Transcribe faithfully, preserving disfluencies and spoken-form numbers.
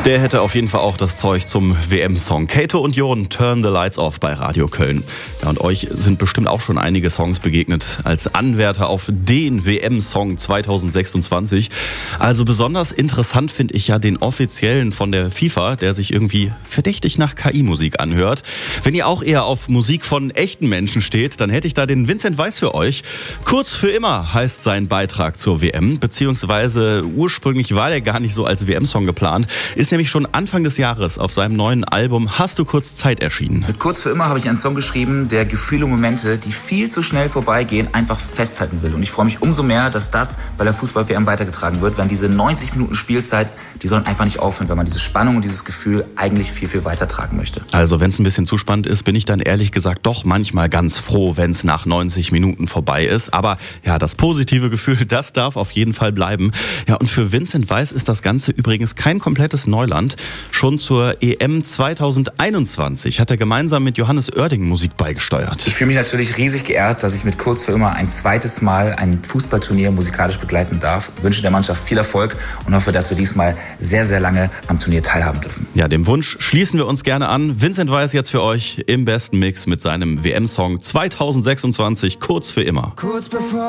Der hätte auf jeden Fall auch das Zeug zum W M-Song. Kato und Jon, Turn the Lights Off bei Radio Köln. Ja, und euch sind bestimmt auch schon einige Songs begegnet als Anwärter auf den W M-Song zwanzig sechsundzwanzig. Also besonders interessant finde ich ja den offiziellen von der FIFA, der sich irgendwie verdächtig nach K I-Musik anhört. Wenn ihr auch eher auf Musik von echten Menschen steht, dann hätte ich da den Vincent Weiss für euch. Kurz für immer heißt sein Beitrag zur W M, beziehungsweise ursprünglich war der gar nicht so als W M-Song geplant, ist nämlich schon Anfang des Jahres auf seinem neuen Album Hast du kurz Zeit erschienen. Mit Kurz für immer habe ich einen Song geschrieben, der Gefühle und Momente, die viel zu schnell vorbeigehen, einfach festhalten will. Und ich freue mich umso mehr, dass das bei der Fußball-W M weitergetragen wird, wenn diese neunzig Minuten Spielzeit, die sollen einfach nicht aufhören, weil man diese Spannung und dieses Gefühl eigentlich viel, viel weitertragen möchte. Also wenn es ein bisschen zu spannend ist, bin ich dann ehrlich gesagt doch manchmal ganz froh, wenn es nach neunzig Minuten vorbei ist. Aber ja, das positive Gefühl, das darf auf jeden Fall bleiben. Ja, und für Vincent Weiss ist das Ganze übrigens kein komplettes Neuland. Schon zur E M zwanzig einundzwanzig hat er gemeinsam mit Johannes Oerding Musik beigesteuert. Ich fühle mich natürlich riesig geehrt, dass ich mit Kurz für immer ein zweites Mal ein Fußballturnier musikalisch begleiten darf. Ich wünsche der Mannschaft viel Erfolg und hoffe, dass wir diesmal sehr, sehr lange am Turnier teilhaben dürfen. Ja, dem Wunsch schließen wir uns gerne an. Vincent Weiss jetzt für euch im besten Mix mit seinem W M-Song zwanzig sechsundzwanzig, Kurz für immer. Kurz bevor